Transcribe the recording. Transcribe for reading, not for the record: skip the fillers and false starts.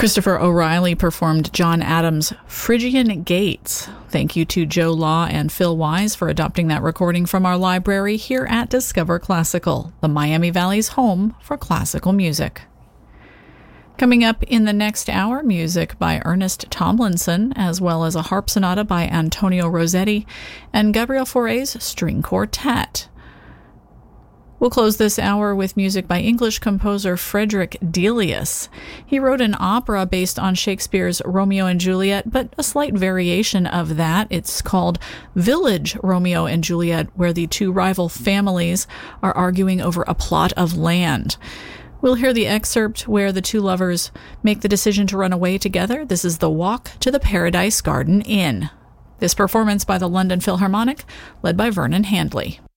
Christopher O'Reilly performed John Adams' Phrygian Gates. Thank you to Joe Law and Phil Wise for adopting that recording from our library here at Discover Classical, the Miami Valley's home for classical music. Coming up in the next hour, music by Ernest Tomlinson, as well as a harp sonata by Antonio Rossetti and Gabriel Fauré's String Quartet. We'll close this hour with music by English composer Frederick Delius. He wrote an opera based on Shakespeare's Romeo and Juliet, but a slight variation of that. It's called Village Romeo and Juliet, where the two rival families are arguing over a plot of land. We'll hear the excerpt where the two lovers make the decision to run away together. This is The Walk to the Paradise Garden Inn. This performance by the London Philharmonic, led by Vernon Handley.